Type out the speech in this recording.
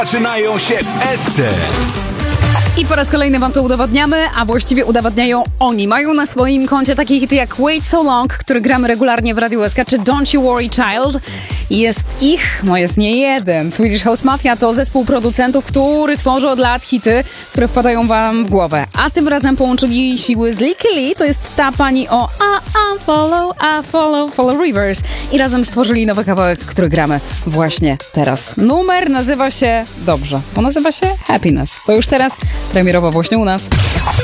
Zaczynają się w SC. I po raz kolejny wam to udowodniamy, a właściwie udowadniają oni. Mają na swoim koncie takie hity jak Wait So Long, który gramy regularnie w Radiu SK, czy Don't You Worry Child. Jest ich, jest nie jeden. Swedish House Mafia to zespół producentów, który tworzy od lat hity, które wpadają wam w głowę. A tym razem połączyli siły z Licky Lee, to jest ta pani o follow Rivers. I razem stworzyli nowy kawałek, który gramy właśnie teraz. Numer nazywa się, dobrze, nazywa się Happiness. To już teraz premierowo właśnie u nas.